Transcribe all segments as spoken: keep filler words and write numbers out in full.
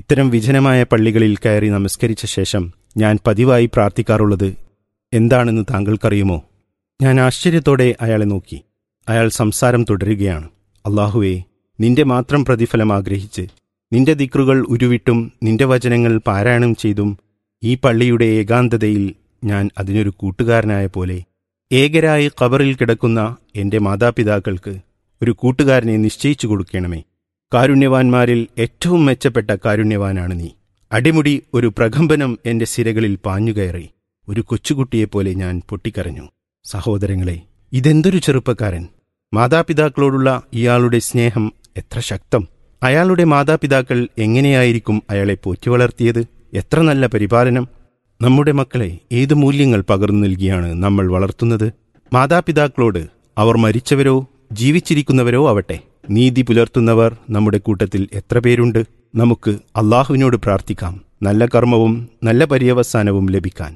ഇത്തരം വിജനമായ പള്ളികളിൽ കയറി നമസ്കരിച്ച ശേഷം ഞാൻ പതിവായി പ്രാർത്ഥിക്കാറുള്ളത് എന്താണെന്ന് താങ്കൾക്കറിയുമോ? ഞാൻ ആശ്ചര്യത്തോടെ അയാളെ നോക്കി. അയാൾ സംസാരം തുടരുകയാണ്. അല്ലാഹുവേ, നിന്റെ മാത്രം പ്രതിഫലം ആഗ്രഹിച്ച് നിന്റെ ദിക്റുകൾ ഉരുവിട്ടും നിന്റെ വചനങ്ങൾ പാരായണം ചെയ്തും ഈ പള്ളിയുടെ ഏകാന്തതയിൽ ഞാൻ അതിനൊരു കൂട്ടുകാരനായ പോലെ ഏകരായി ഖബറിൽ കിടക്കുന്ന എന്റെ മാതാപിതാക്കൾക്ക് ഒരു കൂട്ടുകാരനെ നിശ്ചയിച്ചു കൊടുക്കണമേ. കാരുണ്യവാന്മാരിൽ ഏറ്റവും മെച്ചപ്പെട്ട കാരുണ്യവാനാണ് നീ. അടിമുടി ഒരു പ്രകമ്പനം എന്റെ സിരകളിൽ പാഞ്ഞുകയറി. ഒരു കൊച്ചുകുട്ടിയെപ്പോലെ ഞാൻ പൊട്ടിക്കരഞ്ഞു. സഹോദരങ്ങളെ, ഇതെന്തൊരു ചെറുപ്പക്കാരൻ! മാതാപിതാക്കളോടുള്ള ഇയാളുടെ സ്നേഹം എത്ര ശക്തം! അയാളുടെ മാതാപിതാക്കൾ എങ്ങനെയായിരിക്കും അയാളെ പോറ്റിവളർത്തിയത്? എത്ര നല്ല പരിപാലനം! നമ്മുടെ മക്കളെ ഏതു മൂല്യങ്ങൾ പകർന്നു നൽകിയാണ് നമ്മൾ വളർത്തുന്നത്? മാതാപിതാക്കളോട്, അവർ മരിച്ചവരോ ജീവിച്ചിരിക്കുന്നവരോ ആവട്ടെ, നീതി പുലർത്തുന്നവർ നമ്മുടെ കൂട്ടത്തിൽ എത്ര പേരുണ്ട്? നമുക്ക് അള്ളാഹുവിനോട് പ്രാർത്ഥിക്കാം നല്ല കർമ്മവും നല്ല പര്യവസാനവും ലഭിക്കാൻ.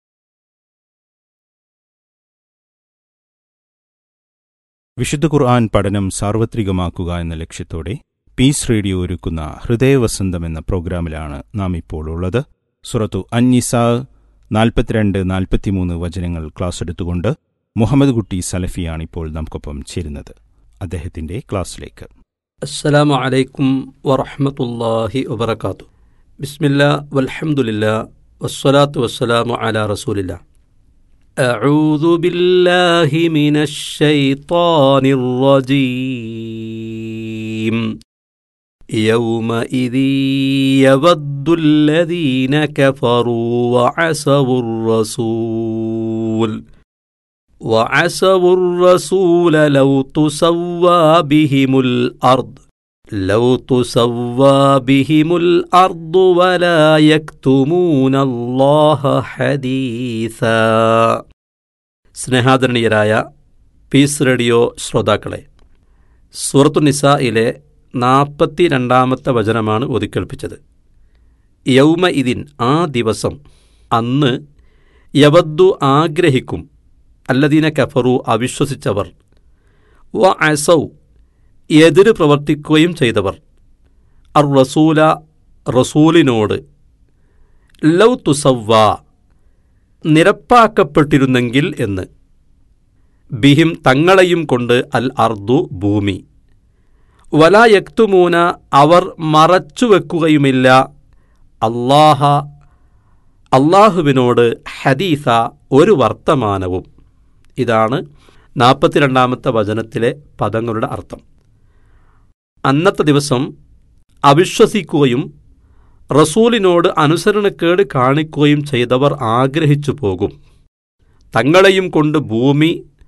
വിശുദ്ധ ഖുർആൻ പഠനം സാർവത്രികമാക്കുക എന്ന ലക്ഷ്യത്തോടെ പീസ് റേഡിയോ ഒരുക്കുന്ന ഹൃദയവസന്തം എന്ന പ്രോഗ്രാമിലാണ് നാം ഇപ്പോൾ ഉള്ളത്. സൂറത്തു അൻ-നിസാ നാൽപ്പത്തിരണ്ട് നാൽപ്പത്തിമൂന്ന് വചനങ്ങൾ ക്ലാസ് എടുത്തുകൊണ്ട് മുഹമ്മദ് കുട്ടി സലഫിയാണ് ഇപ്പോൾ നമുക്കൊപ്പം ചേരുന്നത്. അദ്ദേഹത്തിന്റെ ക്ലാസ്സിലേക്ക്. അസ്സലാമു അലൈക്കും വറഹ്മത്തുള്ളാഹി വബറകാതുഹു. ബിസ്മില്ലാ വൽഹംദുലില്ലാ വസ്സലാത്തു വസ്സലാമു അലാ റസൂലില്ലാ. അഊദു ബില്ലാഹി മിനശ് ശൈത്വാനിർ റജീം. യൗമഇദി യവദ്ദുല്ലദീന കഫറൂ വഅസവുർ റസൂൽ وعسوا الرسول لو تسوى بهم الأرض لو تسوى بهم الأرض ولا يكتمون الله حديثا. സ്നേഹാദരണീയരായ പീസ് റേഡിയോ ശ്രോതാക്കളെ, സൂറത്തു നിസായിലെ നാൽപ്പത്തി രണ്ടാമത്തെ വചനമാണ് ഓതിക്കേൾപ്പിച്ചത്. യൗമ ഇതിൻ, ആ ദിവസം, അന്ന്, യവദ്ദു ആഗ്രഹിക്കും, അല്ലദീന കഫറു അവിശ്വസിച്ചവർ, വ അസൗ എതിര് പ്രവർത്തിക്കുകയും ചെയ്തവർ, അർ റസൂല റസൂലിനോട്, ലൗ തുസവ്വ നിരപ്പാക്കപ്പെട്ടിരുന്നെങ്കിൽ എന്ന്, ബിഹിം തങ്ങളെയും കൊണ്ട്, അൽ അർദു ഭൂമി, വലാ യക്തുമൂന അവർ മറച്ചുവെക്കുകയുമില്ല, അല്ലാഹ അള്ളാഹുവിനോട്, ഹദീസ ഒരു വർത്തമാനവും. ഇതാണ് നാൽപ്പത്തിരണ്ടാമത്തെ വചനത്തിലെ പദങ്ങളുടെ അർത്ഥം. അന്നത്തെ ദിവസം അവിശ്വസിക്കുകയും റസൂലിനോട് അനുസരണക്കേട് കാണിക്കുകയും ചെയ്തവർ ആഗ്രഹിച്ചു പോകും, തങ്ങളെയും കൊണ്ട് ഭൂമി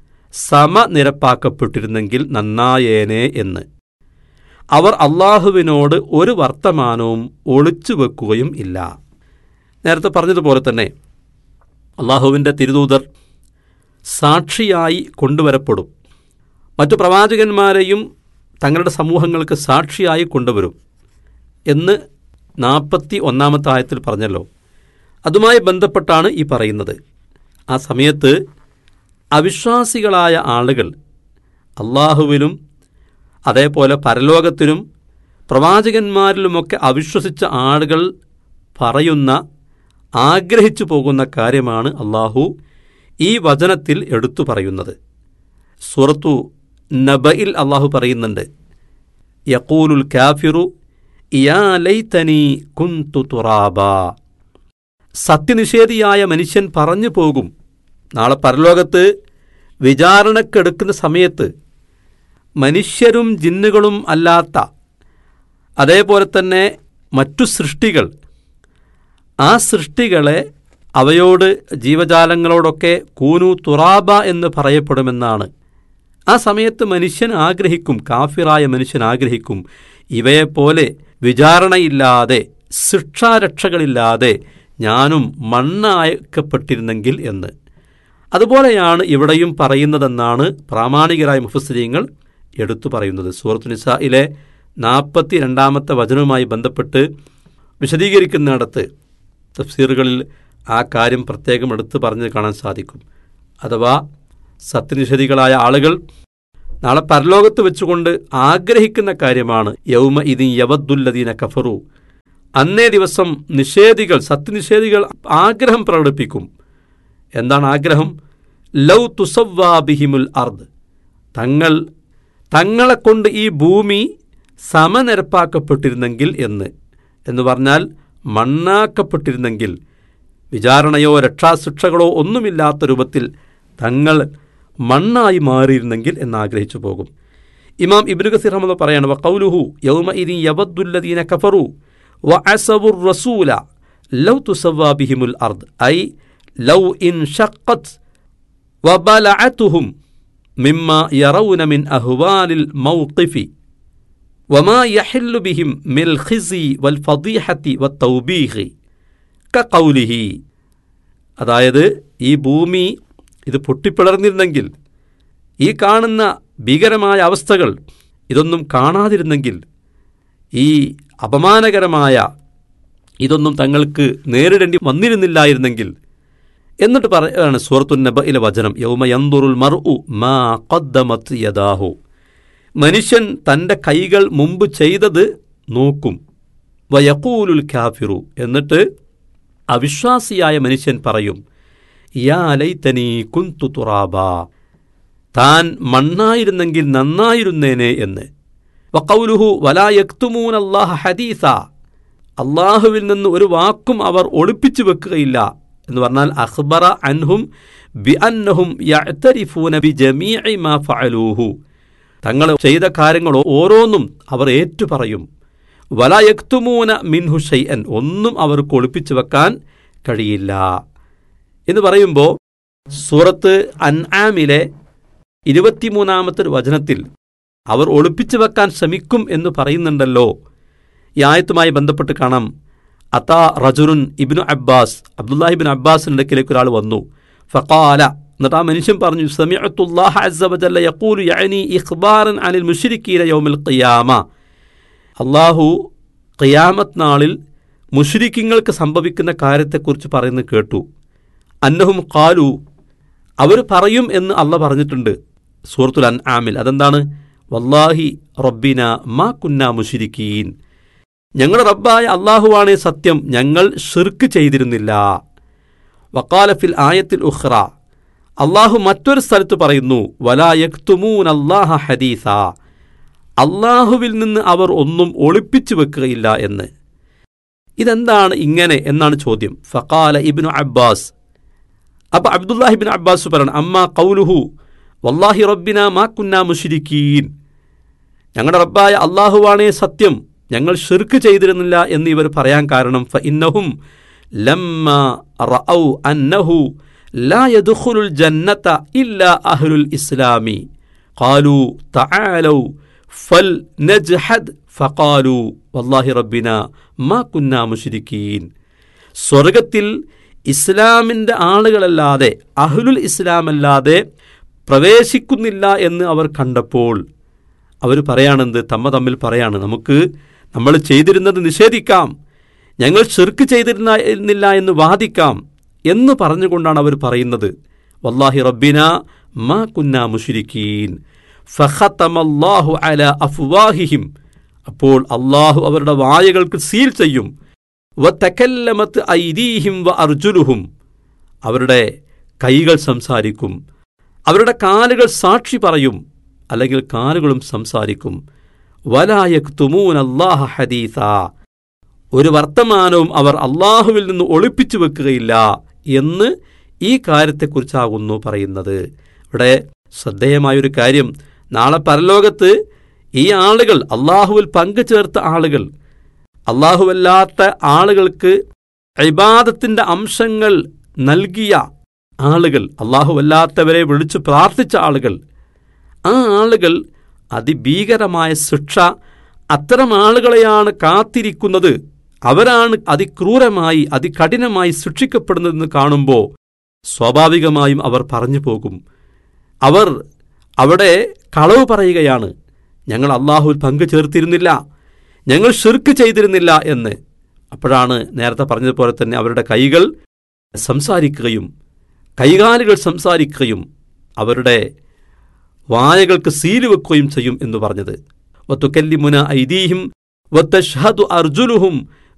സമനിരപ്പാക്കപ്പെട്ടിരുന്നെങ്കിൽ നന്നായേനെ എന്ന്. അവർ അള്ളാഹുവിനോട് ഒരു വർത്തമാനവും ഒളിച്ചു വെക്കുകയും ഇല്ല. നേരത്തെ പറഞ്ഞതുപോലെ തന്നെ അള്ളാഹുവിൻ്റെ തിരുദൂതർ സാക്ഷിയായി കൊണ്ടുവരപ്പെടും. മറ്റു പ്രവാചകന്മാരെയും തങ്ങളുടെ സമൂഹങ്ങൾക്ക് സാക്ഷിയായി കൊണ്ടുവരും എന്ന് നാൽപ്പത്തി ഒന്നാമത്തെ ആയത്തിൽ പറഞ്ഞല്ലോ. അതുമായി ബന്ധപ്പെട്ടാണ് ഈ പറയുന്നത്. ആ സമയത്ത് അവിശ്വാസികളായ ആളുകൾ അള്ളാഹുവിലും അതേപോലെ പരലോകത്തിലും പ്രവാചകന്മാരിലുമൊക്കെ അവിശ്വസിച്ച ആളുകൾ പറയുന്ന, ആഗ്രഹിച്ചു പോകുന്ന കാര്യമാണ് അള്ളാഹു ഈ വചനത്തിൽ എടുത്തു പറയുന്നത്. സൂറത്തു നബയിൽ അള്ളാഹു പറയുന്നുണ്ട്, യഖൂലുൽ കാഫിറു യാ ലൈതനി കുന്തു തുറാബാ. സത്യനിഷേധിയായ മനുഷ്യൻ പറഞ്ഞു പോകും, നാളെ പരലോകത്ത് വിചാരണക്കെടുക്കുന്ന സമയത്ത് മനുഷ്യരും ജിന്നുകളും അല്ലാത്ത അതേപോലെ തന്നെ മറ്റു സൃഷ്ടികൾ, ആ സൃഷ്ടികളെ അവയോട്, ജീവജാലങ്ങളോടൊക്കെ കൂനു തുറാബ എന്ന് പറയപ്പെടുമെന്നാണ്. ആ സമയത്ത് മനുഷ്യൻ ആഗ്രഹിക്കും, കാഫിറായ മനുഷ്യൻ ആഗ്രഹിക്കും, ഇവയെപ്പോലെ വിചാരണയില്ലാതെ ശിക്ഷാരക്ഷകളില്ലാതെ ഞാനും മണ്ണായക്കപ്പെട്ടിരുന്നെങ്കിൽ എന്ന്. അതുപോലെയാണ് ഇവിടെയും പറയുന്നതെന്നാണ് പ്രാമാണികരായ മുഫസ്സിരീങ്ങൾ എടുത്തു പറയുന്നത്. സൂറത്തു നിസായിലെ നാൽപ്പത്തി രണ്ടാമത്തെ വചനവുമായി ബന്ധപ്പെട്ട് വിശദീകരിക്കുന്നിടത്ത് തഫ്സീറുകളിൽ ആ കാര്യം പ്രത്യേകം എടുത്തു പറഞ്ഞ് കാണാൻ സാധിക്കും. അഥവാ സത്യനിഷേധികളായ ആളുകൾ നാളെ പരലോകത്ത് വെച്ചുകൊണ്ട് ആഗ്രഹിക്കുന്ന കാര്യമാണ് യൗമ ഇദിൻ യവദ്ദുല്ലദീന കഫറു, അന്നേ ദിവസം നിഷേധികൾ സത്യനിഷേധികൾ ആഗ്രഹം പ്രകടിപ്പിക്കും. എന്താണ് ആഗ്രഹം? ലൗ തുസവ്വാ ബിഹിമുൽ അർദ്, തങ്ങൾ തങ്ങളെ കൊണ്ട് ഈ ഭൂമി സമനിരപ്പാക്കപ്പെട്ടിരുന്നെങ്കിൽ എന്ന് എന്ന് പറഞ്ഞാൽ മണ്ണാക്കപ്പെട്ടിരുന്നെങ്കിൽ, വിചാരണയോ രക്ഷാശിക്ഷകളോ ഒന്നുമില്ലാത്ത രൂപത്തിൽ തങ്ങൾ മണ്ണായി മാറിയിരുന്നെങ്കിൽ എന്നാഗ്രഹിച്ചു പോകും. ഇമാം ഇബ്നു കസീർ റഹ്മത്തുള്ളാഹി പറയാണ്, വഖൗലുഹു യൗമഇദിൻ യവദ്ദുല്ലദീന കഫറു വഅസബുർ റസൂല ലൗ തുസവ്വാ ബിഹിമുൽ അർദ് ഐ ലൗ ഇൻഷഖത് വബലഅതുഹും മിമ്മാ യറൗന മിൻ അഹ്വാലിൽ മൗഖിഫി വമാ യഹില്ലു ബിഹിം മിൽ ഖിസി വൽ ഫദീഹത്തി വത്തൗബീഹി കഖൗലിഹി. അതായത് ഈ ഭൂമി ഇത് പൊട്ടിപ്പിളർന്നിരുന്നെങ്കിൽ, ഈ കാണുന്ന ഭീകരമായ അവസ്ഥകൾ ഇതൊന്നും കാണാതിരുന്നെങ്കിൽ, ഈ അപമാനകരമായ ഇതൊന്നും തങ്ങൾക്ക് നേരിടേണ്ടി വന്നിരുന്നില്ലായിരുന്നെങ്കിൽ. എന്നിട്ട് പറയാണ് സൂറത്തുൻ നബഇലെ വചനം, യൗമ യൻദുറുൽ മർഉ മാ ഖദ്ദമത് യദാഹു, മനുഷ്യൻ തൻ്റെ കൈകൾ മുമ്പ് ചെയ്തത് നോക്കും. വയഖൂലുൽ കാഫിറു, എന്നിട്ട് അവിശ്വാസിയായ മനുഷ്യൻ പറയും, യാ ലൈതനി കുന്തു തുറാബാ, താൻ മണ്ണായിരുന്നെങ്കിൽ നന്നായിരുന്നേനെ എന്ന്. വഖൗലുഹു വലാ യക്തുമൂനല്ലാഹ ഹദീസ, അള്ളാഹുവിൽ നിന്ന് ഒരു വാക്കും അവർ ഒളിപ്പിച്ചു വെക്കുകയില്ല എന്ന് പറഞ്ഞാൽ അഖ്ബറ അൻഹും ബി അന്നഹും യഅ്തരിഫൂന ബി ജമീഇ മാ ഫഅലൂഹു, തങ്ങൾ ചെയ്ത കാര്യങ്ങൾ ഓരോന്നും അവർ ഏറ്റുപറയും. വലാ യക്തുമൂന മിൻഹു ഷൈഅൻ, ഒന്നും അവർക്ക് ഒളിപ്പിച്ചു വെക്കാൻ കഴിയില്ല എന്ന് പറയുമ്പോൾ സൂറത്ത് അൻആമിലെ ഇരുപത്തിമൂന്നാമത്തെ വചനത്തിൽ അവർ ഒളിപ്പിച്ചു വെക്കാൻ ശ്രമിക്കും എന്ന് പറയുന്നുണ്ടല്ലോ. ഈ ആയത്തുമായി ബന്ധപ്പെട്ട് കാണാം, അതാ റജുലുൻ ഇബ്നു അബ്ബാസ്, അബ്ദുല്ലാഹിബ്നു അബ്ബാസിന്റെ അടുക്കലേക്ക് ഒരാൾ വന്നു. ഫഖാല, എന്നിട്ട് ആ മനുഷ്യൻ പറഞ്ഞു, സമിഅത്തുല്ലാഹ അസ്സ വജല്ല യഖൂലു യഅനി ഇഖ്ബാറൻ അനിൽ മുശ്രിക്കീന യൗമിൽ ഖിയാമ, അല്ലാഹു ഖിയാമത്ത് നാളിൽ മുശ്രിക്കീങ്ങൾക്ക് സംഭവിക്കുന്ന കാര്യത്തെക്കുറിച്ച് പറയുന്നത് കേട്ടു. അന്നഹും ഖാലു, അവർ പറയും എന്ന് അള്ളാഹ് പറഞ്ഞിട്ടുണ്ട് സൂറത്തുൽ അൻആമിൽ. അതെന്താണ്? വല്ലാഹി റബ്ബിന മാ കുന്നാ മുശ്രിക്കീൻ, ഞങ്ങളുടെ റബ്ബായ അള്ളാഹുവാണേ സത്യം, ഞങ്ങൾ ശിർക്ക് ചെയ്തിരുന്നില്ല. വഖാല ഫിൽ ആയത്തിൽ ഉഖ്റ, അള്ളാഹു മറ്റൊരു സ്ഥലത്ത് പറയുന്നു, വലാ യക്തുമൂന അല്ലാഹ ഹദീസ, അള്ളാഹുവിൽ നിന്ന് അവർ ഒന്നും ഒളിപ്പിച്ചു വെക്കുകയില്ല എന്ന്. ഇതെന്താണ് ഇങ്ങനെ എന്നാണ് ചോദ്യം. ഫഖാല ഇബ്നു അബ്ബാസ്, അപ്പോൾ അബ്ദുല്ലാഹിബ്നു അബ്ബാസ് പറയണം, അമ്മാ ഖൗലുഹു വല്ലാഹി റബ്ബിന മാ കുന്നാ മുശ്രിക്കീൻ, ഞങ്ങളുടെ റബ്ബായ അള്ളാഹുവാണേ സത്യം, ഞങ്ങൾ ശിർക്ക് ചെയ്തിരുന്നില്ല എന്ന് ഇവർ പറയാൻ കാരണം, ഫഇന്നഹും ലമ്മാ റഔ അന്നഹു ലാ യദ്ഖുലുൽ ജന്നത ഇല്ലാ അഹ്ലുൽ ഇസ്ലാമി ഖാലൂ തആലൗ ഫൽ നജ്ഹദ് ഫഖാലൂ വല്ലാഹി റബ്ബിന മാ കുന്നാ മുശ്രിക്കീൻ. സ്വർഗത്തിൽ ഇസ്ലാമിൻ്റെ ആളുകളല്ലാതെ, അഹ്ലുൽ ഇസ്ലാമല്ലാതെ പ്രവേശിക്കുന്നില്ല എന്ന് അവർ കണ്ടപ്പോൾ അവർ പറയാണെന്ത്, തമ്മ തമ്മിൽ പറയാണ്, നമുക്ക് നമ്മൾ ചെയ്തിരുന്നത് നിഷേധിക്കാം, ഞങ്ങൾ ശിർക്ക് ചെയ്തിരുന്നില്ല എന്ന് വാദിക്കാം എന്ന് പറഞ്ഞുകൊണ്ടാണ് അവർ പറയുന്നത്, വല്ലാഹി റബ്ബിന മാ കുന്നാ മുശ്രിക്കീൻ ഫഖതമല്ലാഹു അലാ അഫ്വാഹിഹിം, അപ്പോൾ അള്ളാഹു അവരുടെ വായകൾക്ക് സീൽ ചെയ്യും. വതകല്ലമത് ഐദീഹിം വ അർജുലുഹും, അവരുടെ കൈകൾ സംസാരിക്കും, അവരുടെ കാലുകൾ സാക്ഷി പറയും, അല്ലെങ്കിൽ കാലുകളും സംസാരിക്കും. വലാ യക്തുമൂന അല്ലാഹ ഹദീസ, ഒരു വർത്തമാനവും അവർ അള്ളാഹുവിൽ നിന്ന് ഒളിപ്പിച്ചു വെക്കുകയില്ല എന്ന് ഈ കാര്യത്തെക്കുറിച്ചാകുന്നു പറയുന്നത്. ഇവിടെ ശ്രദ്ധേയമായൊരു കാര്യം, നാളെ പരലോകത്ത് ഈ ആളുകൾ, അള്ളാഹുവിൽ പങ്കുചേർത്ത ആളുകൾ, അള്ളാഹുവല്ലാത്ത ആളുകൾക്ക് ഇബാദത്തിൻ്റെ അംശങ്ങൾ നൽകിയ ആളുകൾ, അള്ളാഹുവല്ലാത്തവരെ വിളിച്ചു പ്രാർത്ഥിച്ച ആളുകൾ, ആ ആളുകൾ അതിഭീകരമായ ശിക്ഷ അത്തരം ആളുകളെയാണ് കാത്തിരിക്കുന്നത്, അവരാണ് അതിക്രൂരമായി അതികഠിനമായി ശിക്ഷിക്കപ്പെടുന്നതെന്ന് കാണുമ്പോൾ സ്വാഭാവികമായും അവർ പറഞ്ഞു പോകും. അവർ അവിടെ കളവ് പറയുകയാണ്, ഞങ്ങൾ അള്ളാഹുവിൽ പങ്കു ചേർത്തിരുന്നില്ല, ഞങ്ങൾ ശിർക്ക് ചെയ്തിരുന്നില്ല എന്ന്. അപ്പോഴാണ് നേരത്തെ പറഞ്ഞതുപോലെ തന്നെ അവരുടെ കൈകൾ സംസാരിക്കുകയും കൈകാലുകൾ സംസാരിക്കുകയും അവരുടെ വായകൾക്ക് സീല് വെക്കുകയും ചെയ്യും എന്ന് പറഞ്ഞത്. വതുകല്ലിമുന ഐദീഹിം വതഷ്ഹദു അർജുലുഹും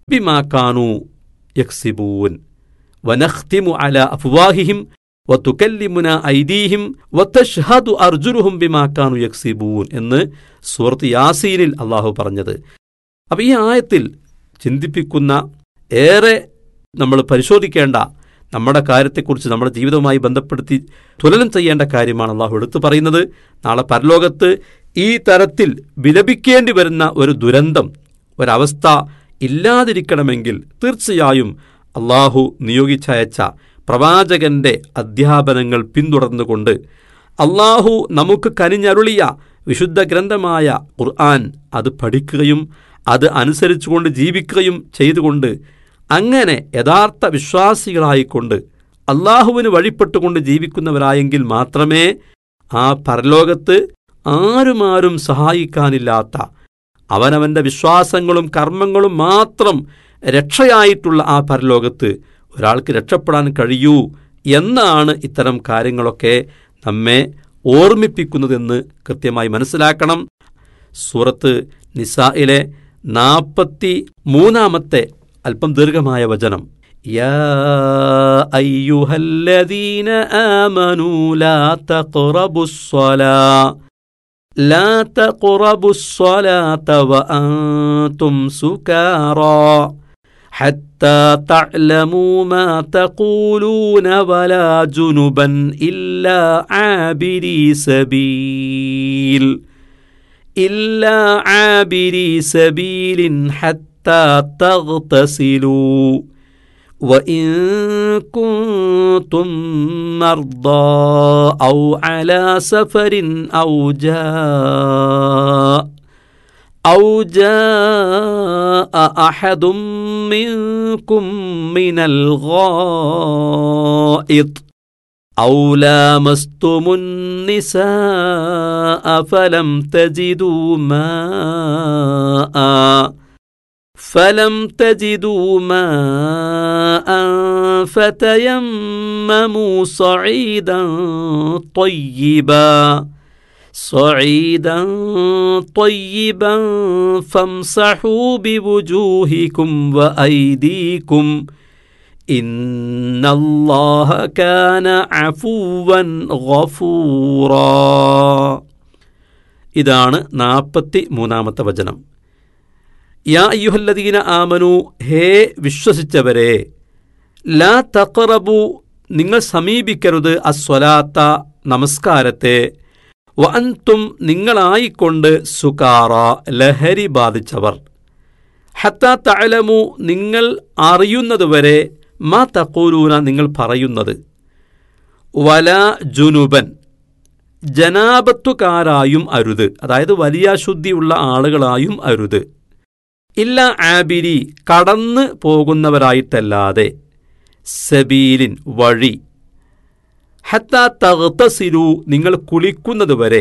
ബിമാ കാനൂ യക്സിബൂൻ വനഖ്തിമു അലാ അഫ്വാഹിഹിം വതുകല്ലിമുനാ ഐദീഹിം വതശ്ഹദു അർജുലുഹും ബിമാ കാനൂ യക്സിബൂൻ എന്ന് സൂറത്ത് യാസീനിൽ അള്ളാഹു പറഞ്ഞത്. അപ്പോൾ ഈ ആയത്തിൽ ചിന്തിപ്പിക്കുന്ന, ഏറെ നമ്മൾ പരിശോധിക്കേണ്ട, നമ്മുടെ കാര്യത്തെക്കുറിച്ച് നമ്മുടെ ജീവിതവുമായി ബന്ധപ്പെടുത്തി തുലനം ചെയ്യേണ്ട കാര്യമാണ് അള്ളാഹു എടുത്തു പറയുന്നത്. നാളെ പരലോകത്ത് ഈ തരത്തിൽ വിലപിക്കേണ്ടി വരുന്ന ഒരു ദുരന്തം, ഒരവസ്ഥ ഇല്ലാതിരിക്കണമെങ്കിൽ തീർച്ചയായും അള്ളാഹു നിയോഗിച്ചയച്ച പ്രവാചകന്റെ അധ്യാപനങ്ങൾ പിന്തുടർന്നുകൊണ്ട് അള്ളാഹു നമുക്ക് കനിഞ്ഞരുളിയ വിശുദ്ധ ഗ്രന്ഥമായ ഖുർആൻ അത് പഠിക്കുകയും അത് അനുസരിച്ചുകൊണ്ട് ജീവിക്കുകയും ചെയ്തുകൊണ്ട് അങ്ങനെ യഥാർത്ഥ വിശ്വാസികളായിക്കൊണ്ട് അള്ളാഹുവിന് വഴിപ്പെട്ടുകൊണ്ട് ജീവിക്കുന്നവരായെങ്കിൽ മാത്രമേ ആ പരലോകത്ത് ആരുമാരും സഹായിക്കാനില്ലാത്ത, അവനവൻ്റെ വിശ്വാസങ്ങളും കർമ്മങ്ങളും മാത്രം രക്ഷയായിട്ടുള്ള ആ പരലോകത്ത് ഒരാൾക്ക് രക്ഷപ്പെടാൻ കഴിയൂ എന്നാണ് ഇത്തരം കാര്യങ്ങളൊക്കെ നമ്മെ ഓർമ്മിപ്പിക്കുന്നതെന്ന് കൃത്യമായി മനസ്സിലാക്കണം. സൂറത്ത് നിസായിലെ നാൽപ്പത്തി മൂന്നാമത്തെ അല്പം ദീർഘമായ വചനം, യാ അയ്യുഹല്ലദീന ആമനൂ ലാ തഖറബുസ്സലാ ലാ തഖറബുസ്സലാത വഅൻതും സുകാറാ ഹത്താ തഅലമൂ മാ തഖൂലൂന വലാ ജുനുബൻ ഇല്ലാ ആബിരി സബീൽ ഇല്ലാ ആബിരി സബീലിൻ ഹത്താ തഗ്തസിലൂ വഇൻ കുൻതും മർദാ ഔ അലാ സഫരിൻ ഔ ജാഅ ഔ ജാഅ അഹദും മിൻകും മിനൽ ഗായിത് ഔ ലാമസ്തുമുൻ നിസാഅ ഫലം തജിദൂ മാഅ فلم تجدوا ماء فتيمموا صعيدا طيبا صعيدا طيبا فامسحوا بوجوهكم وأيديكم إن الله كان عفوا غفورا. ഇതാണ് നാൽപ്പത്തി മൂന്നാമത്തെ വചനം. യാ അയ്യുഹല്ലദീന ആമനു, ഹേ വിശ്വസിച്ചവരെ, ലാ തഖറബു, നിങ്ങൾ സമീപിക്കരുത്, അസ്വലാത്ത, നമസ്കാരത്തെ, വഅൻതും, നിങ്ങളായിക്കൊണ്ട്, സുകാറ, ലഹരി ബാധിച്ചവർ, ഹത്താ തഅലമു, നിങ്ങൾ അറിയുന്നതുവരെ, മാ തഖൂലൂന, നിങ്ങൾ പറയുന്നത്, വലാ ജുനുബൻ, ജനാബത്തുകാരായും അരുത്, അതായത് വലിയ ശുദ്ധിയുള്ള ആളുകളായും അരുത്, ഇല്ല ആബിരി, കടന്ന് പോകുന്നവരായിട്ടല്ലാതെ, സബീലിൻ, വഴി, ഹത്താ തഗ്തസിലു, നിങ്ങൾ കുളിക്കുന്നതുവരെ,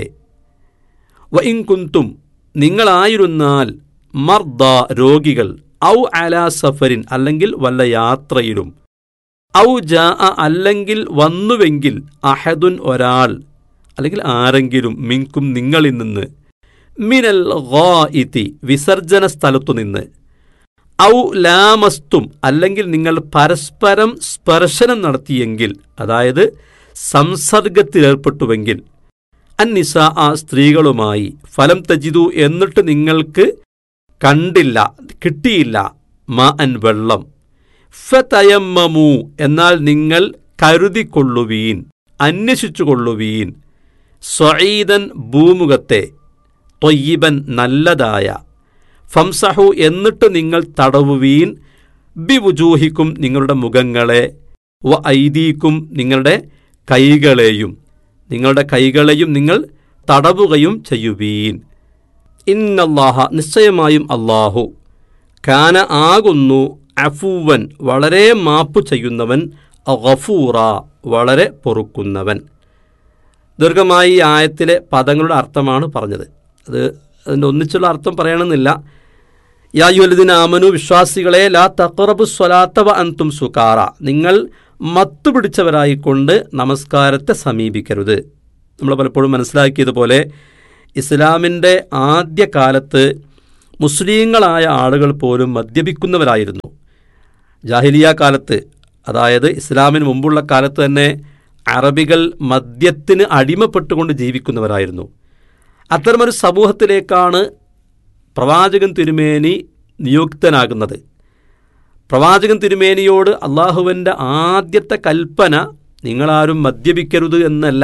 വഇൻ കുന്തും, നിങ്ങളായിരുന്നാൽ, മർദ, രോഗികൾ, ഔ അലാ സഫരിൻ, അല്ലെങ്കിൽ വല്ല യാത്രയിലും, ഔ ജാഅ, അല്ലെങ്കിൽ വന്നുവെങ്കിൽ, അഹദുൻ, ഒരാൾ, അല്ലെങ്കിൽ ആരെങ്കിലും, മിൻകും, നിങ്ങളിൽ നിന്ന്, മിനൽ ഗായിതി, വിസർജന സ്ഥലത്തു നിന്ന്, ഔ ലാമസ്തും, അല്ലെങ്കിൽ നിങ്ങൾ പരസ്പരം സ്പർശനം നടത്തിയെങ്കിൽ, അതായത് സംസർഗത്തിലേർപ്പെട്ടുവെങ്കിൽ, അന്നിസാ, ആ സ്ത്രീകളുമായി, ഫലം തജിദു, എന്നിട്ട് നിങ്ങൾക്ക് കണ്ടില്ല, കിട്ടിയില്ല, മാ അൻ, വെള്ളം, ഫതയമ്മമു, എന്നാൽ നിങ്ങൾ കരുതിക്കൊള്ളുവീൻ, അന്വേഷിച്ചുകൊള്ളുവീൻ, സ്വഈദൻ, ഭൂമുഖത്തെ, ത്വയ്യിബൻ, നല്ലതായ, ഫംസഹു, എന്നിട്ട് നിങ്ങൾ തടവുവീൻ, ബിവുജൂഹിക്കും, നിങ്ങളുടെ മുഖങ്ങളെ, വ ഐദീക്കും, നിങ്ങളുടെ കൈകളെയും, നിങ്ങളുടെ കൈകളെയും നിങ്ങൾ തടവുകയും ചെയ്യുവീൻ. ഇന്നല്ലാഹ, നിശ്ചയമായും അല്ലാഹു, കാന, ആകുന്നു, അഫൂവൻ, വളരെ മാപ്പു ചെയ്യുന്നവൻ, ഗഫൂറ, വളരെ പൊറുക്കുന്നവൻ. ദീർഘമായി ഈ ആയത്തിലെ പദങ്ങളുടെ അർത്ഥമാണ് പറഞ്ഞത്. അത് അതിൻ്റെ ഒന്നിച്ചുള്ള അർത്ഥം പറയണമെന്നില്ല. യാ അയ്യുഹല്ലദീന ആമനു, വിശ്വാസികളെ, ലാ തഖറബു സ്വലാത്ത വ അൻതും സുകാറ, നിങ്ങൾ മത്തു പിടിച്ചവരായിക്കൊണ്ട് നമസ്കാരത്തെ സമീപിക്കരുത്. നമ്മൾ പലപ്പോഴും മനസ്സിലാക്കിയതുപോലെ ഇസ്ലാമിൻ്റെ ആദ്യ കാലത്ത് മുസ്ലിങ്ങളായ ആളുകൾ പോലും മദ്യപിക്കുന്നവരായിരുന്നു. ജാഹിലിയ കാലത്ത്, അതായത് ഇസ്ലാമിന് മുമ്പുള്ള കാലത്ത് തന്നെ അറബികൾ മദ്യത്തിന് അടിമപ്പെട്ടുകൊണ്ട് ജീവിക്കുന്നവരായിരുന്നു. അത്തരമൊരു സമൂഹത്തിലേക്കാണ് പ്രവാചകൻ തിരുമേനി നിയുക്തനാകുന്നത്. പ്രവാചകൻ തിരുമേനിയോട് അള്ളാഹുവിൻ്റെ ആദ്യത്തെ കൽപ്പന നിങ്ങളാരും മദ്യപിക്കരുത് എന്നല്ല,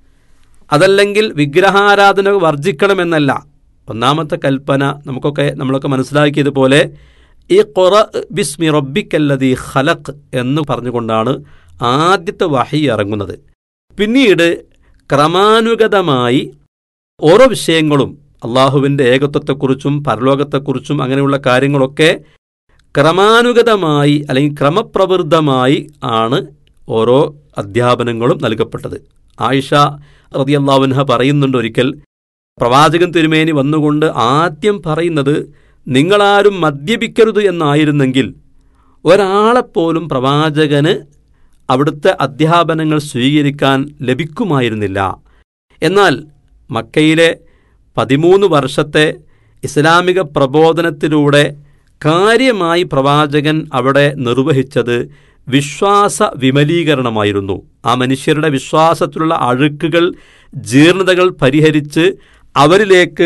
അതല്ലെങ്കിൽ വിഗ്രഹാരാധന വർജിക്കണമെന്നല്ല. ഒന്നാമത്തെ കൽപ്പന നമുക്കൊക്കെ നമ്മളൊക്കെ മനസ്സിലാക്കിയതുപോലെ ഇഖ്റ ബിസ്മി റബ്ബിക്കല്ലദീ ഖലഖ് എന്ന് പറഞ്ഞുകൊണ്ടാണ് ആദ്യത്തെ വഹി ഇറങ്ങുന്നത്. പിന്നീട് ക്രമാനുഗതമായി ഓരോ വിഷയങ്ങളും അള്ളാഹുവിൻ്റെ ഏകത്വത്തെക്കുറിച്ചും പരലോകത്തെക്കുറിച്ചും അങ്ങനെയുള്ള കാര്യങ്ങളൊക്കെ ക്രമാനുഗതമായി അല്ലെങ്കിൽ ക്രമപ്രവൃദ്ധമായി ആണ് ഓരോ അധ്യാപനങ്ങളും നൽകപ്പെട്ടത്. ആയിഷ റളിയല്ലാഹു അൻഹ പറയുന്നുണ്ട്, ഒരിക്കൽ പ്രവാചകൻ തിരുമേനി വന്നുകൊണ്ട് ആദ്യം പറയുന്നത് നിങ്ങളാരും മദ്യപിക്കരുത് എന്നായിരുന്നെങ്കിൽ ഒരാളെപ്പോലും പ്രവാചകന് അവിടുത്തെ അധ്യാപനങ്ങൾ സ്വീകരിക്കാൻ ലഭിക്കുമായിരുന്നില്ല. എന്നാൽ മക്കയിലെ പതിമൂന്ന് വർഷത്തെ ഇസ്ലാമിക പ്രബോധനത്തിലൂടെ കാര്യമായി പ്രവാചകൻ അവിടെ നിർവഹിച്ചത് വിശ്വാസ വിമലീകരണമായിരുന്നു. ആ മനുഷ്യരുടെ വിശ്വാസത്തിലുള്ള അഴുക്കുകൾ, ജീർണതകൾ പരിഹരിച്ച് അവരിലേക്ക്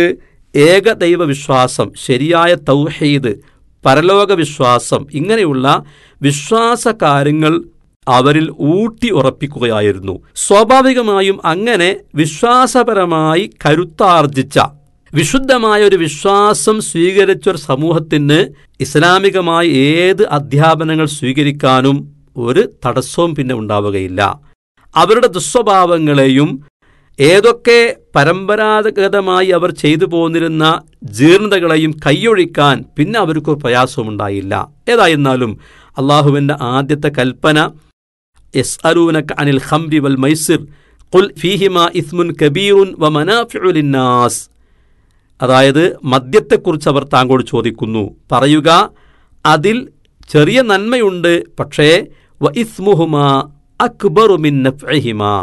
ഏകദൈവ വിശ്വാസം, ശരിയായ തൗഹീദ്, പരലോക വിശ്വാസം, ഇങ്ങനെയുള്ള വിശ്വാസ കാര്യങ്ങൾ അവരിൽ ഊട്ടി ഉറപ്പിക്കുകയായിരുന്നു. സ്വാഭാവികമായും അങ്ങനെ വിശ്വാസപരമായി കരുത്താർജിച്ച വിശുദ്ധമായ ഒരു വിശ്വാസം സ്വീകരിച്ചൊരു സമൂഹത്തിന് ഇസ്ലാമികമായി ഏത് അധ്യാപനങ്ങൾ സ്വീകരിക്കാനും ഒരു തടസ്സവും പിന്നെ ഉണ്ടാവുകയില്ല. അവരുടെ ദുസ്വഭാവങ്ങളെയും ഏതൊക്കെ പരമ്പരാഗതമായി അവർ ചെയ്തു പോന്നിരുന്ന ജീർണതകളെയും കൈയൊഴിക്കാൻ പിന്നെ അവർക്ക് പ്രയാസമുണ്ടായില്ല. ഏതായിരുന്നാലും അള്ളാഹുവിൻ്റെ ആദ്യത്തെ കൽപ്പന യസ്അലൂനക അനിൽ ഖംരി വൽ മൈസിർ ഖുൽ ഫീഹിമാ ഇസ്മുൻ കബീറുൻ വ മനാഫിഉ ലിന്നാസ്, അതായത് മദ്യത്തെക്കുറിച്ച് അവർ താങ്കളോട് ചോദിക്കുന്നു, പറയുക അതിൽ ചെറിയ നന്മയുണ്ട്, പക്ഷേ വ ഇസ്മുഹുമാ അക്ബറു മിൻ നഫ്ഇഹിമാ,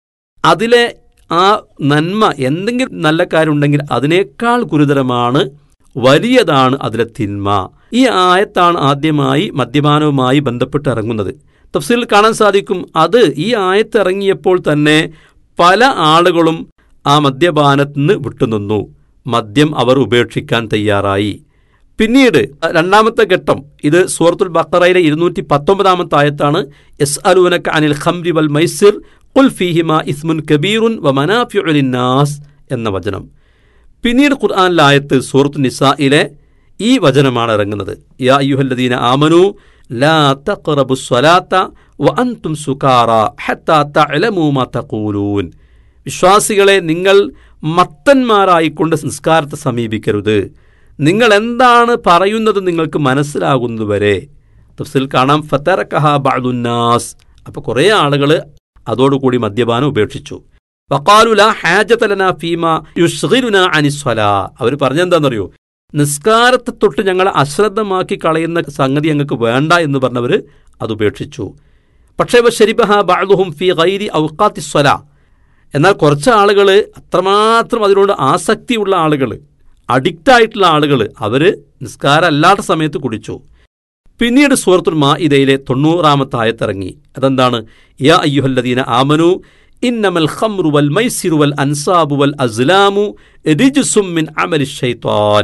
അതിലെ ആ നന്മ, എന്തെങ്കിലും നല്ല കാര്യമുണ്ടെങ്കിൽ അതിനേക്കാൾ ഗുരുതരമാണ്, വലിയതാണ് അതിലെ തിന്മ. ഈ ആയത്താണ് ആദ്യമായി മദ്യപാനവുമായി ബന്ധപ്പെട്ട് ഇറങ്ങുന്നത്. തഫ്സീറിൽ കാണാൻ സാധിക്കും, അത് ഈ ആയത്ത് ഇറങ്ങിയപ്പോൾ തന്നെ പല ആളുകളും ആ മദ്യപാനത്തിൽ നിന്ന് വിട്ടുനിന്നു. മദ്യം അവർ ഉപേക്ഷിക്കാൻ തയ്യാറായി. പിന്നീട് രണ്ടാമത്തെ ഘട്ടം, ഇത് സൂറത്തുൽ ബഖറയിലെ ഇരുന്നൂറ്റി പത്തൊമ്പതാമത്തെ ആയത്താണ്. യസ്അലൂനക അനിൽ ഖംരി വൽ മൈസിർ ഖുൽ ഫീഹിമാ ഇസ്മുൻ കബീറുൻ വ മനാഫിഉ ലിന്നാസ് എന്ന വചനം. പിന്നീട് ഖുർആനിലെ ആയത്ത് സൂറത്തുൻ നിസായിലെ ഈ വചനമാണ് ഇറങ്ങുന്നത്. യാ അയ്യുഹല്ലദീന ആമനൂ ലാ തഖറബുസ് സ്വലാത്ത വ അൻതും സുകാറാ ഹത്താ തഅലമൂ മാ തഖൂലൂൻ, വിശ്വാസികളെ നിങ്ങൾ മത്തന്മാരായിക്കൊണ്ട് നിസ്കാരത്തെ സമീപിക്കരുത്, നിങ്ങൾ എന്താണ് പറയുന്നത് നിങ്ങൾക്ക് മനസ്സിലാകുന്നതുവരെ. തഫ്സീറിൽ കാണാം ഫതറകഹാ ബഅദുന്നാസ്, അപ്പോൾ കുറേ ആളുകൾ അതോടുകൂടി മദ്യപാനം ഉപേക്ഷിച്ചു. വഖാലു ലാ ഹാജത ലനാ ഫീമാ യുശ്ഗിലുനാ അനിസ്സലാ, അവർ പറഞ്ഞെന്താണെന്നറിയോ, നിസ്കാരത്തെ തൊട്ട് ഞങ്ങൾ അശ്രദ്ധമാക്കി കളയുന്ന സംഗതി ഞങ്ങൾക്ക് വേണ്ട എന്ന് പറഞ്ഞവർ അത് ഉപേക്ഷിച്ചു. പക്ഷേ വശരിബഹാ ബഅദുഹും ഫീ ഗൈരി ഔഖാത്തിസ്സലാ, എന്നാൽ കുറച്ച് ആളുകൾ, അത്രമാത്രം അതിനോട് ആസക്തിയുള്ള ആളുകൾ, അഡിക്റ്റായിട്ടുള്ള ആളുകൾ, അവർ നിസ്കാരം അല്ലാത്ത സമയത്ത് കുടിച്ചു. പിന്നീട് സൂറത്തുൽ മാഇദയിലെ തൊണ്ണൂറാമത്തെ ആയത്തിറങ്ങി. അതെന്താണ്? യാ അയ്യുഹല്ലദീന ആമനു ഇന്നമൽ ഖംറു വൽ മൈസിറു വൽ അൻസാബു വൽ അസ്ലാമു റിജ്സും മിൻ അമലി ശൈത്വാൻ,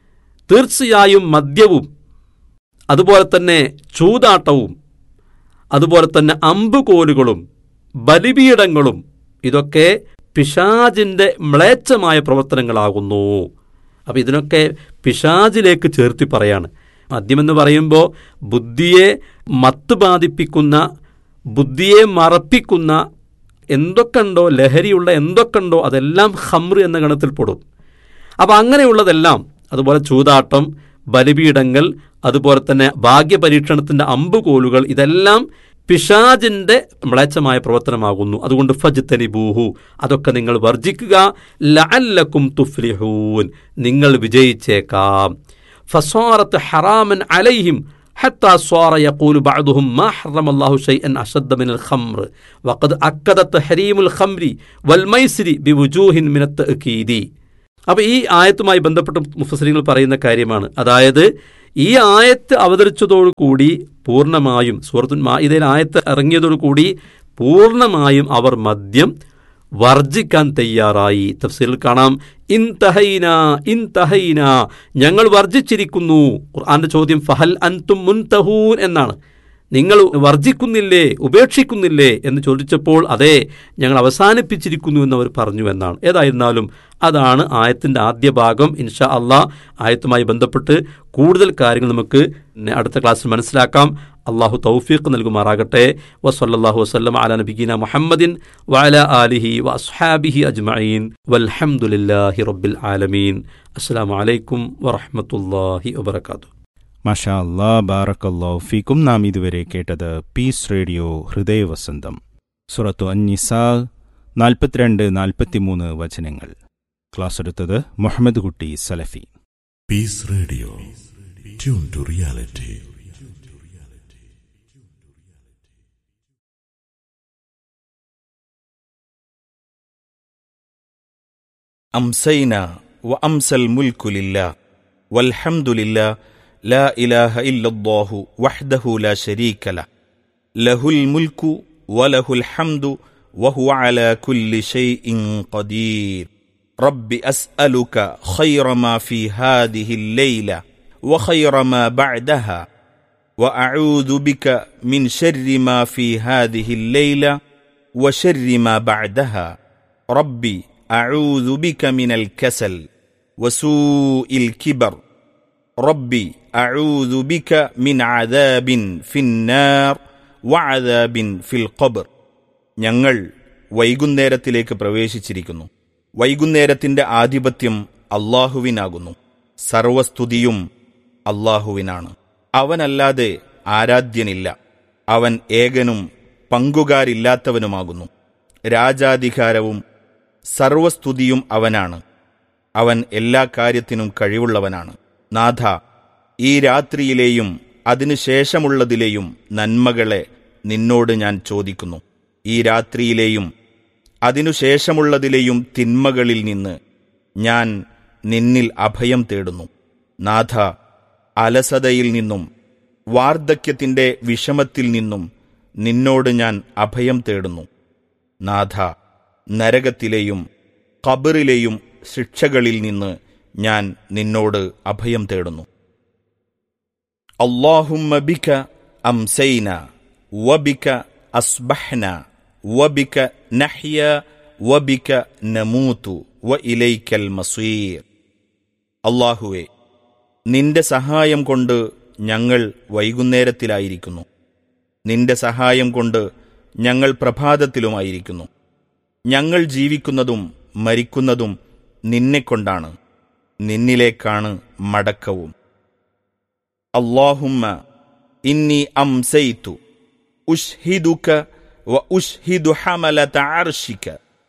തീർച്ചയായും മദ്യവും അതുപോലെ തന്നെ ചൂതാട്ടവും അതുപോലെ തന്നെ അമ്പുകോലുകളും ബലിപീഠങ്ങളും ഇതൊക്കെ പിശാചിൻ്റെ മ്ലേച്ഛമായ പ്രവർത്തനങ്ങളാകുന്നു. അപ്പോൾ ഇതിനൊക്കെ പിശാചിലേക്ക് ചേർത്തി പറയാണ്. മദ്യമെന്ന് പറയുമ്പോൾ ബുദ്ധിയെ മത്ത് ബാധിപ്പിക്കുന്ന, ബുദ്ധിയെ മറപ്പിക്കുന്ന എന്തൊക്കെയുണ്ടോ, ലഹരിയുള്ള എന്തൊക്കെയുണ്ടോ അതെല്ലാം ഖംർ എന്ന ഗണത്തിൽപ്പെടും. അപ്പോൾ അങ്ങനെയുള്ളതെല്ലാം, അതുപോലെ ചൂതാട്ടം, ബലിപീഠങ്ങൾ, അതുപോലെ തന്നെ ഭാഗ്യപരീക്ഷണത്തിൻ്റെ അമ്പുകോലുകൾ, ഇതെല്ലാം പിശാചിൻ്റെ മ്ലേച്ഛമായ പ്രവർത്തനമാകുന്നു. അതുകൊണ്ട് ഫജ്തനിബൂഹു, അതൊക്കെ നിങ്ങൾ വർജിക്കുക. ലഅല്ലക്കും തുഫ്ലിഹൂൻ, നിങ്ങൾ വിജയിച്ചേക്കാം. ഫസാറത്ത് ഹറാമൻ അലൈഹിം ഹത്താ സ്വാറ യഖൂലു ബഅദുഹും മാ ഹറമല്ലാഹു ശൈഅൻ അശദ്ദ മിനൽ ഖംർ വഖദ് അക്കദ തഹരീമുൽ ഖംരി വൽ മൈസിരി ബിവുജൂഹിൻ മിനത്ത് തഅകീദി. അപ്പോൾ ഈ ആയത്തുമായി ബന്ധപ്പെട്ട മുഫസ്സിറുകൾ പറയുന്ന കാര്യമാണ്. അതായത് ഈ ആയത്ത് അവതരിച്ചതോടുകൂടി പൂർണ്ണമായും സൂറത്തുൽ മാഇദയിൽ ആയത്ത് ഇറങ്ങിയതോടുകൂടി പൂർണ്ണമായും അവർ മദ്യം വർജിക്കാൻ തയ്യാറായി. തഫ്സീറിൽ കാണാം, ഇൻ തഹൈന ഇൻ തഹൈന, ഞങ്ങൾ വർജിച്ചിരിക്കുന്നു. ഖുർആന്റെ ചോദ്യം ഫഹൽ അൻതും മുൻതഹൂൻ എന്നാണ്. നിങ്ങൾ വർജിക്കുന്നില്ലേ, ഉപേക്ഷിക്കുന്നില്ലേ എന്ന് ചോദിച്ചപ്പോൾ അതെ, ഞങ്ങൾ അവസാനിപ്പിച്ചിരിക്കുന്നു എന്നവർ പറഞ്ഞു എന്നാണ്. ഏതായിരുന്നാലും അതാണ് ആയത്തിൻ്റെ ആദ്യ ഭാഗം. ഇൻഷാ അള്ളാഹ് ആയത്തുമായി ബന്ധപ്പെട്ട് കൂടുതൽ കാര്യങ്ങൾ നമുക്ക് അടുത്ത ക്ലാസ്സിൽ മനസ്സിലാക്കാം. അള്ളാഹു തൗഫീഖ് നൽകുമാറാകട്ടെ. വസല്ലല്ലാഹു വസല്ലം അലാ നബിയിന മുഹമ്മദിൻ വഅലാ ആലിഹി വഅസ്ഹാബിഹി അജ്മഈൻ വൽഹംദുലില്ലാഹി റബ്ബിൽ ആലമീൻ. അസ്സലാമു അലൈക്കും വറഹ്മത്തുള്ളാഹി വബറകാതുഹു. മാഷാ അല്ലാ, ബാറക്കല്ലാഹു ഫീക്കും. നാം ഇതുവരെ കേട്ടത് പീസ് റേഡിയോ ഹൃദയവസന്തം, സൂറത്തു അൻ-നിസാ നാൽപ്പത്തിരണ്ട് നാൽപ്പത്തിമൂന്ന് വചനങ്ങൾ. ക്ലാസ് എടുത്തത് മുഹമ്മദ് കുട്ടി സലഫി. Piece radio, tune to reality. أمسينا وأمسى الملك لله والحمد لله لا إله إلا الله وحده لا شريك له له الملك وله الحمد وهو على كل شيء قدير رب أسألك خير ما في هذه الليلة وخير ما بعدها وأعوذ بك من شر ما في هذه الليلة وشر ما بعدها ربي أعوذ بك من الكسل وسوء الكبر ربي أعوذ بك من عذاب في النار وعذاب في القبر. ഞങ്ങൾ വൈകുന്നേരത്തിലേക്ക് പ്രവേശിച്ചിരിക്കുന്നു. വൈകുന്നേരത്തിന്റെ ആധിപത്യം അല്ലാഹുവിനാകുന്നു. സർവസ്തുതിയും അല്ലാഹുവിനാണ്. അവനല്ലാതെ ആരാധ്യനില്ല. അവൻ ഏകനും പങ്കുകാരില്ലാത്തവനുമാകുന്നു. രാജാധികാരവും സർവസ്തുതിയും അവനാണ്. അവൻ എല്ലാ കാര്യത്തിനും കഴിവുള്ളവനാണ്. നാഥ, ഈ രാത്രിയിലെയും അതിനുശേഷമുള്ളതിലെയും നന്മകളെ നിന്നോട് ഞാൻ ചോദിക്കുന്നു. ഈ രാത്രിയിലെയും അതിനുശേഷമുള്ളതിലെയും തിന്മകളിൽ നിന്ന് ഞാൻ നിന്നിൽ അഭയം തേടുന്നു. നാഥ, അലസതയിൽ നിന്നും വാർദ്ധക്യത്തിന്റെ വിഷമത്തിൽ നിന്നും നിന്നോട് ഞാൻ അഭയം തേടുന്നു. നാഥ, നരകത്തിലെയും ഖബറിലെയും ശിക്ഷകളിൽ നിന്ന് ഞാൻ നിന്നോട് അഭയം തേടുന്നു. അല്ലാഹുമ്മ ബിക അംസൈന വബിക അസ്ബഹ്ന വബിക നഹ്യ വബിക നമൂതു വഇലൈക്കൽ മസീർ. അല്ലാഹുവേ, നിന്റെ സഹായം കൊണ്ട് ഞങ്ങൾ വൈകുന്നേരത്തിലായിരിക്കുന്നു. നിന്റെ സഹായം കൊണ്ട് ഞങ്ങൾ പ്രഭാതത്തിലുമായിരിക്കുന്നു. ഞങ്ങൾ ജീവിക്കുന്നതും മരിക്കുന്നതും നിന്നെക്കൊണ്ടാണ്. നിന്നിലേക്കാണ് മടക്കവും. അല്ലാഹുമ്മ ഇന്നി അംസൈതു ഉശ്ഹിദുക വ ഉശ്ഹിദു ഹമലത അർശിക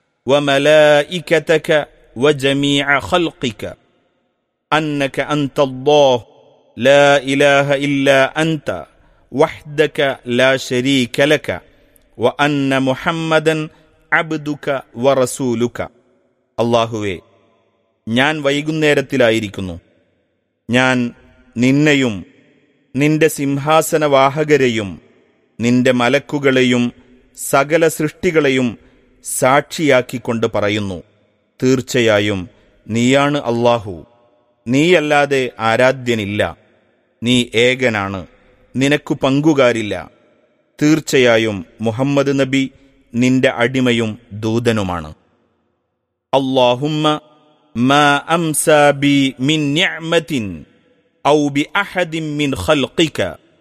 വമലായികതക വജമീഅ ഖൽഖിക അന്നക അൻതല്ലാഹ് ലാ ഇലാഹ ഇല്ലാ അൻത വഹ്ദക ലാ ശരീക ലക വ അന്ന മുഹമ്മദൻ അബ്ദുക വറസൂലുക. അല്ലാഹുവേ, ഞാൻ വൈകുന്നേരത്തിലായിരിക്കുന്നു. ഞാൻ നിന്നെയും നിന്റെ സിംഹാസനവാഹകരെയും നിന്റെ മലക്കുകളെയും സകല സൃഷ്ടികളെയും സാക്ഷിയാക്കിക്കൊണ്ട് പറയുന്നു, തീർച്ചയായും നീയാണ് അല്ലാഹു, നീയല്ലാതെ ആരാധ്യനില്ല. നീ ഏകനാണ്, നിനക്കു പങ്കുകാരില്ല. തീർച്ചയായും മുഹമ്മദ് നബി നിന്റെ അടിമയും ദൂതനുമാണ്. അല്ലാഹുമ്മ മാ അംസാ ബി മിൻ നിഅമത്തിൻ ഔ ബി അഹദിൻ മിൻ ഖൽഖിക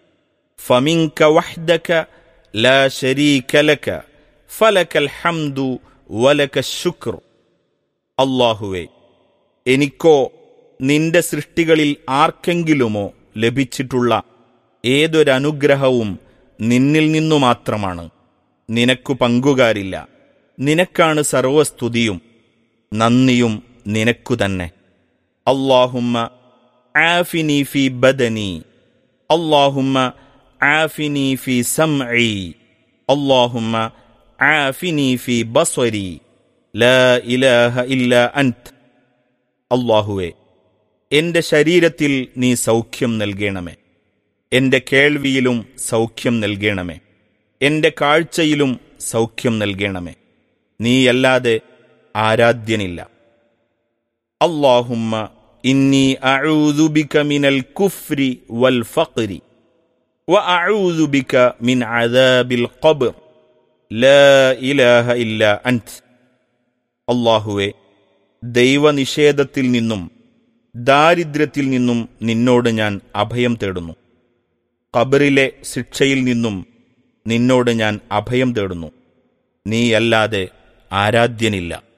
ഫമിൻക വഹ്ദക ലാ ശരീക ലക ഫലകൽ ഹംദു വലകശ് ശുക്ർ. അല്ലാഹുവേ, എനിക്കോ നിന്റെ സൃഷ്ടികളിൽ ആർക്കെങ്കിലുമോ ലഭിച്ചിട്ടുള്ള ഏതൊരനുഗ്രഹവും നിന്നിൽ നിന്നു മാത്രമാണ്. നിനക്കു പങ്കുകാരില്ല. നിനക്കാണ് സർവസ്തുതിയും നന്ദിയും നിനക്കു തന്നെ. അല്ലാഹുമ്മ ആഫിനി ഫി ബദനി, അല്ലാഹുമ്മ ആഫിനി ഫി സംഇ, അല്ലാഹുമ്മ ആഫിനി ഫി ബസ്വരി, ലാ ഇലാഹ ഇല്ലാ അൻത്. അല്ലാഹുവേ, എന്റെ ശരീരത്തിൽ നീ സൗഖ്യം നൽകണമേ, എന്റെ കേൾവിയിലും സൗഖ്യം നൽകണമേ, എന്റെ കാഴ്ചയിലും സൗഖ്യം നൽകണമേ. നീയല്ലാതെ ആരാധ്യനില്ല. അല്ലാഹുമ്മ ഇന്നി അഊദു ബിക മിനൽ കുഫ്രി വൽ ഫഖ്രി വഅഊദു ബിക മിൻ അദാബിൽ ഖബ്ർ ലാ ഇലാഹ ഇല്ലാ അൻത്. അല്ലാഹുവേ, ദൈവനിഷേധത്തിൽ നിന്നും ദാരിദ്ര്യത്തിൽ നിന്നും നിന്നോട് ഞാൻ അഭയം തേടുന്നു. ഖബറിലെ ശിക്ഷയിൽ നിന്നും നിന്നോട് ഞാൻ അഭയം തേടുന്നു. നീയല്ലാതെ ആരാധ്യനില്ല.